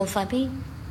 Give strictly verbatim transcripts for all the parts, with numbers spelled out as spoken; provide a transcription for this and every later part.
famille.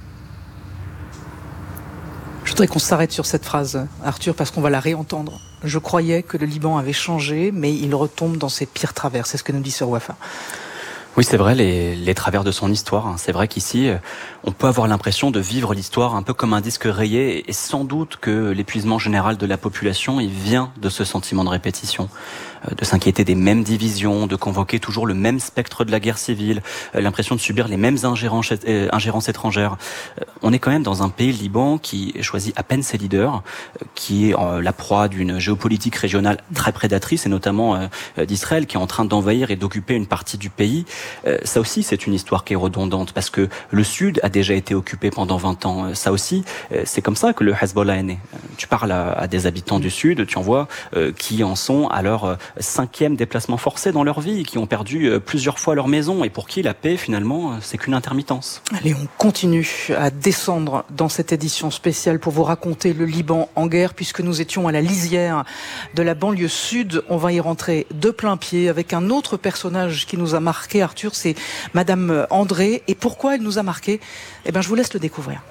Je voudrais qu'on s'arrête sur cette phrase, Arthur, parce qu'on va la réentendre. Je croyais que le Liban avait changé, mais il retombe dans ses pires travers. C'est ce que nous dit Sir Wafa. Oui, c'est vrai, les, les travers de son histoire. C'est vrai qu'ici, on peut avoir l'impression de vivre l'histoire un peu comme un disque rayé, et sans doute que l'épuisement général de la population, il vient de ce sentiment de répétition, de s'inquiéter des mêmes divisions, de convoquer toujours le même spectre de la guerre civile, l'impression de subir les mêmes ingérences, ingérences étrangères. On est quand même dans un pays, le Liban, qui choisit à peine ses leaders, qui est la proie d'une géopolitique régionale très prédatrice, et notamment d'Israël, qui est en train d'envahir et d'occuper une partie du pays. Ça aussi, c'est une histoire qui est redondante, parce que le Sud a déjà été occupé pendant vingt ans. Ça aussi, c'est comme ça que le Hezbollah est né. Tu parles à, à des habitants du Sud, tu en vois euh, qui en sont à leur cinquième déplacement forcé dans leur vie, qui ont perdu euh, plusieurs fois leur maison, et pour qui la paix, finalement, c'est qu'une intermittence. Allez, on continue à descendre dans cette édition spéciale pour vous raconter le Liban en guerre, puisque nous étions à la lisière de la banlieue sud. On va y rentrer de plein pied avec un autre personnage qui nous a marqué, Arthur, c'est Madame André. Et pourquoi elle nous a marqué ? Eh bien, je vous laisse le découvrir.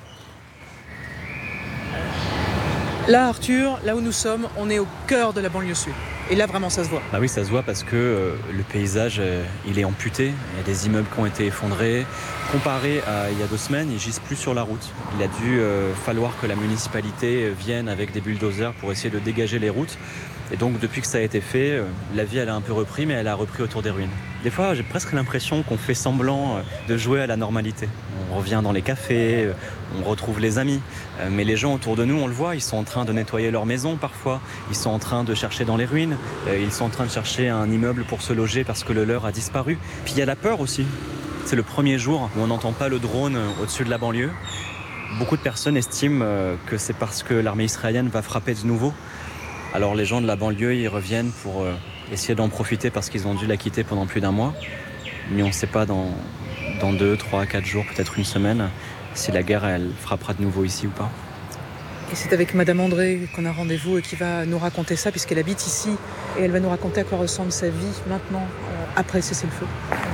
Là, Arthur, là où nous sommes, on est au cœur de la banlieue sud. Et là, vraiment, ça se voit. Ah oui, ça se voit parce que euh, le paysage, euh, il est amputé. Il y a des immeubles qui ont été effondrés. Comparé à il y a deux semaines, ils gisent plus sur la route. Il a dû euh, falloir que la municipalité vienne avec des bulldozers pour essayer de dégager les routes. Et donc, depuis que ça a été fait, euh, la vie, elle a un peu repris, mais elle a repris autour des ruines. Des fois, j'ai presque l'impression qu'on fait semblant de jouer à la normalité. On revient dans les cafés, on retrouve les amis. Mais les gens autour de nous, on le voit, ils sont en train de nettoyer leur maison parfois. Ils sont en train de chercher dans les ruines. Ils sont en train de chercher un immeuble pour se loger parce que le leur a disparu. Puis il y a la peur aussi. C'est le premier jour où on n'entend pas le drone au-dessus de la banlieue. Beaucoup de personnes estiment que c'est parce que l'armée israélienne va frapper de nouveau. Alors les gens de la banlieue, ils reviennent pour essayer d'en profiter parce qu'ils ont dû la quitter pendant plus d'un mois. Mais on ne sait pas dans, dans deux, trois, quatre jours, peut-être une semaine, si la guerre, elle frappera de nouveau ici ou pas. Et c'est avec Madame André qu'on a rendez-vous et qui va nous raconter ça, puisqu'elle habite ici. Et elle va nous raconter à quoi ressemble sa vie maintenant, euh, après le cessez-le-feu.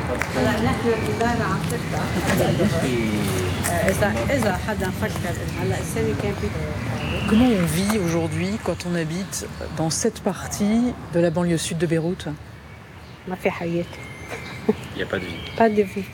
Comment on vit aujourd'hui quand on habite dans cette partie de la banlieue sud de Beyrouth ? Il n'y a pas de vie. Pas de vie.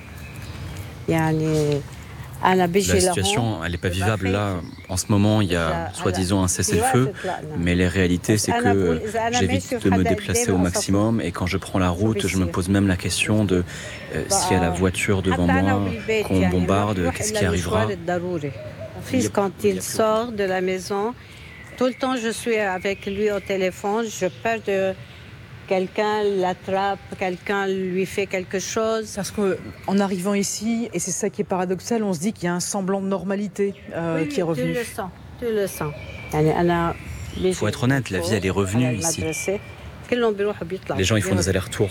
La situation, elle n'est pas vivable là. En ce moment, il y a soi-disant un cessez-le-feu, mais la réalité, c'est que j'évite de me déplacer au maximum, et quand je prends la route, je me pose même la question de euh, s'il y a la voiture devant moi, qu'on bombarde, qu'est-ce qui arrivera. Mon fils, quand il sort de la maison, tout le temps je suis avec lui au téléphone, je peur de quelqu'un l'attrape, quelqu'un lui fait quelque chose. Parce qu'en arrivant ici, et c'est ça qui est paradoxal, on se dit qu'il y a un semblant de normalité euh, oui, qui est revenu. Tu le sens, tu le sens. Il faut être honnête, la vie elle est revenue ici. Les gens ils font des allers-retours.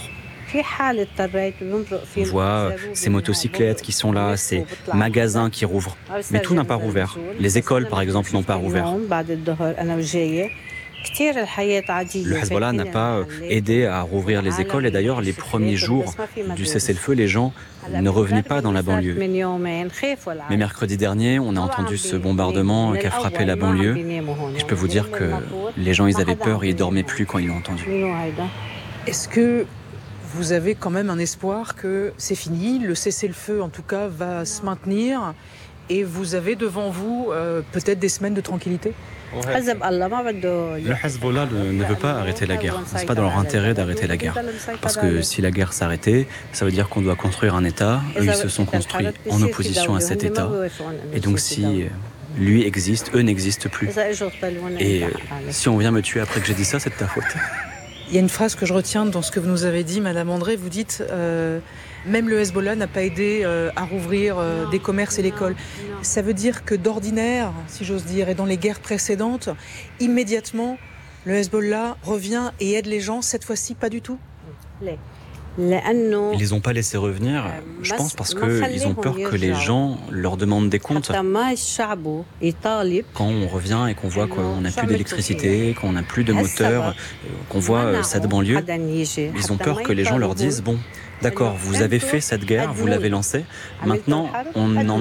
On voit ces motocyclettes qui sont là, ces magasins qui rouvrent. Mais tout n'a pas rouvert. Les écoles, par exemple, n'ont pas rouvert. Le Hezbollah n'a pas aidé à rouvrir les écoles, et d'ailleurs, les premiers jours du cessez-le-feu, les gens ne revenaient pas dans la banlieue. Mais mercredi dernier, on a entendu ce bombardement qui a frappé la banlieue. Et je peux vous dire que les gens, ils avaient peur et ils dormaient plus quand ils l'ont entendu. Est-ce que vous avez quand même un espoir que c'est fini, le cessez-le-feu en tout cas va se maintenir, et vous avez devant vous euh, peut-être des semaines de tranquillité ? Le Hezbollah ne veut pas arrêter la guerre. Ce n'est pas dans leur intérêt d'arrêter la guerre. Parce que si la guerre s'arrêtait, ça veut dire qu'on doit construire un État. Eux, ils se sont construits en opposition à cet État. Et donc si lui existe, eux n'existent plus. Et si on vient me tuer après que j'ai dit ça, c'est de ta faute. Il y a une phrase que je retiens dans ce que vous nous avez dit, Madame André. Vous dites euh, même le Hezbollah n'a pas aidé euh, à rouvrir euh, des commerces et l'école. Ça veut dire que d'ordinaire, si j'ose dire, et dans les guerres précédentes, immédiatement, le Hezbollah revient et aide les gens. Cette fois-ci, pas du tout. Ils ne les ont pas laissés revenir, je pense, parce qu'ils ont peur que les gens leur demandent des comptes. Quand on revient et qu'on voit qu'on n'a plus d'électricité, qu'on n'a plus de moteur, qu'on voit cette banlieue, ils ont peur que les gens leur disent « Bon, d'accord, vous avez fait cette guerre, vous l'avez lancée, maintenant on en